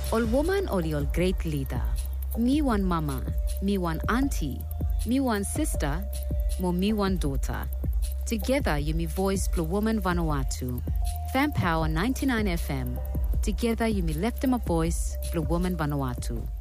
All woman or your great leader. Me one mama, me one auntie, me one sister, mo me one daughter. Together you me voice Blue Woman Vanuatu. Fan Power 99 FM. Together you me left them a voice Blue Woman Vanuatu.